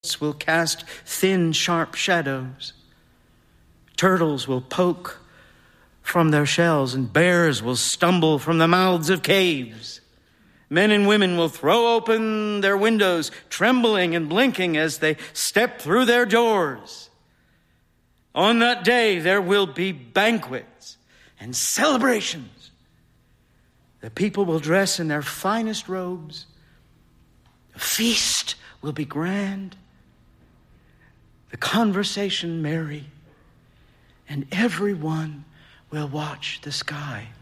will cast thin, sharp shadows. Turtles will poke from their shells, and bears will stumble from the mouths of caves. Men and women will throw open their windows, trembling and blinking as they step through their doors. On that day, there will be banquets and celebrations. The people will dress in their finest robes. The feast will be grand. The conversation merry. And everyone will watch the sky.